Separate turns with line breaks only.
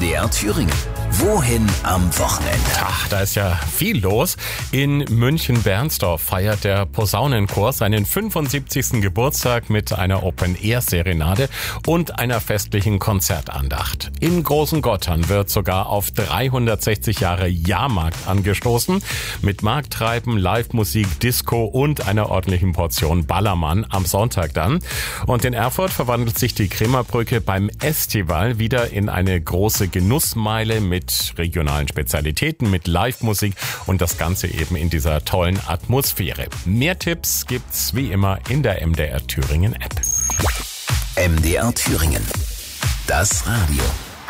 MDR Thüringen. Wohin am Wochenende?
Ach, da ist ja viel los. In München-Bernsdorf feiert der Posaunenchor seinen 75. Geburtstag mit einer Open-Air-Serenade und einer festlichen Konzertandacht. In Großengottern wird sogar auf 360 Jahre Jahrmarkt angestoßen. Mit Markttreiben, Live-Musik, Disco und einer ordentlichen Portion Ballermann am Sonntag dann. Und in Erfurt verwandelt sich die Krämerbrücke beim Estival wieder in eine große Genussmeile mit regionalen Spezialitäten, mit Live-Musik und das Ganze eben in dieser tollen Atmosphäre. Mehr Tipps gibt's wie immer in der MDR Thüringen App.
MDR Thüringen. Das Radio.